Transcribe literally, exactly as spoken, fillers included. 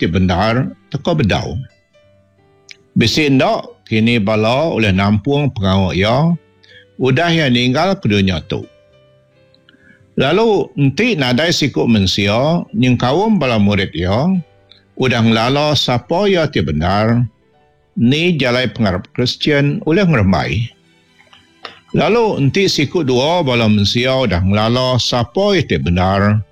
ti benar teko bedau. Bisi ndak kini bala oleh nampung pengawak ya, udah yang ninggal ke dunia tu. Lalu nanti nadai sikut mensia, yang kawum bala murid ya, udah ngelala siapa ya ti benar, ni jalai pengarap Kristian oleh ngeremai. Lalu nanti sikut dua bala mensia udah ngelala siapa ya ti benar,